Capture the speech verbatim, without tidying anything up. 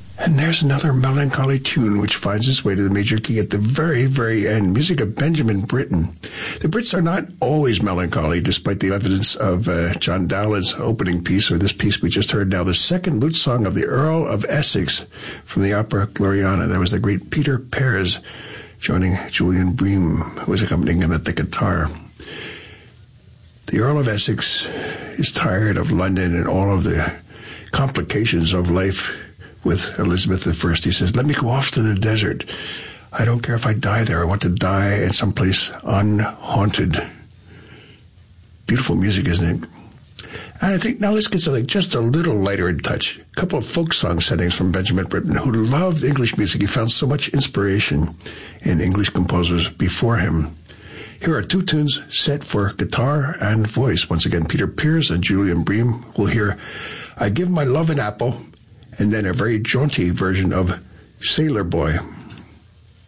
And there's another melancholy tune which finds its way to the major key at the very, very end. Music of Benjamin Britten. The Brits are not always melancholy, despite the evidence of uh, John Dowland's opening piece, or this piece we just heard now, the second lute song of the Earl of Essex from the opera Gloriana. That was the great Peter Pears joining Julian Bream, who was accompanying him at the guitar. The Earl of Essex is tired of London and all of the complications of life with Elizabeth the First. He says, let me go off to the desert. I don't care if I die there. I want to die in someplace unhaunted. Beautiful music, isn't it? And I think now let's get something just a little lighter in touch. A couple of folk song settings from Benjamin Britten, who loved English music. He found so much inspiration in English composers before him. Here are two tunes set for guitar and voice. Once again, Peter Pears and Julian Bream. We'll hear I Give My Love an Apple, and then a very jaunty version of Sailor Boy.